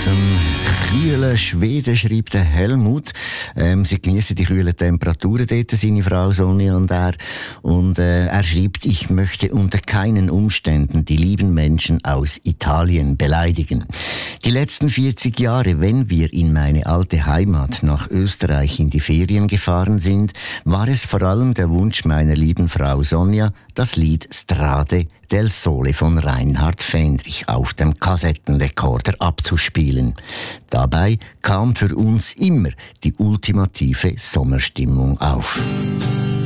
aus dem kühlen Schweden schreibt der Helmut. Sie genießen die kühlen Temperaturen dort, seine Frau Sonja und er. Und er schreibt, ich möchte unter keinen Umständen die lieben Menschen aus Italien beleidigen. Die letzten 40 Jahre, wenn wir in meine alte Heimat nach Österreich in die Ferien gefahren sind, war es vor allem der Wunsch meiner lieben Frau Sonja, das Lied Strade del Sole von Reinhard Fendrich auf dem Kassettenrekorder abzuspielen. Dabei kam für uns immer die ultimative Sommerstimmung auf.